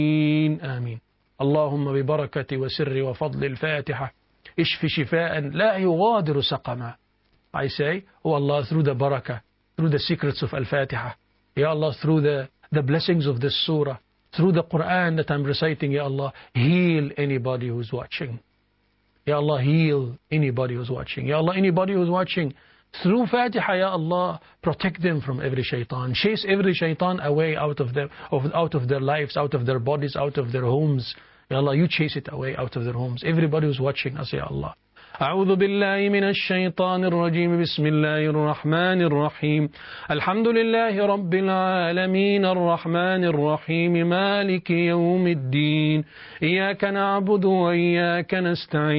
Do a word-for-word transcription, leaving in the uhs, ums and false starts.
آمين. اللهم ببركة وسر وفضل الفاتحة اشف شفاء لا يغادر سقما. I say, oh Allah, through the barakah, through the secrets of Al-Fatiha, Ya Allah, through the, the blessings of this surah, through the Quran that I'm reciting, Ya Allah, heal anybody who's watching. Ya Allah, heal anybody who's watching. Ya Allah, anybody who's watching, through Fatiha, Ya Allah, protect them from every shaitan. Chase every shaitan away out of their, of, out of their lives, out of their bodies, out of their homes. Ya Allah, you chase it away out of their homes. Everybody who's watching us, Ya Allah. أعوذ بالله من الشيطان الرجيم بسم الله الرحمن الرحيم الحمد لله رب العالمين الرحمن الرحيم مالك يوم الدين إياك نعبد وإياك نستعين